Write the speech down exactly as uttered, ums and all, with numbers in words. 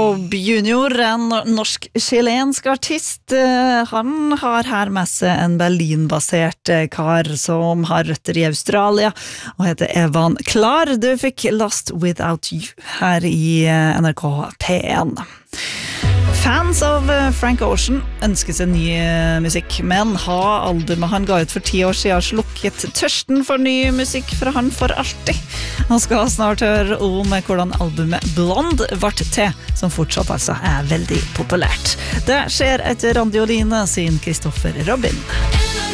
Jacob junior, en norsk-chilensk artist. Han har her med seg en Berlin-basert kar som har røtter i Australia og heter Evan Klar. Du fikk Lost Without You her i N R K P en. Fans av Frank Ocean ønsker seg ny musikk, men har albumet han ga ut for ti år siden slukket tørsten for ny musikk fra han for alltid. Han skal snart høre om hvordan albumet Blond ble til, som fortsatt altså er veldig populært. Det skjer etter Randioline sin Kristoffer Robin.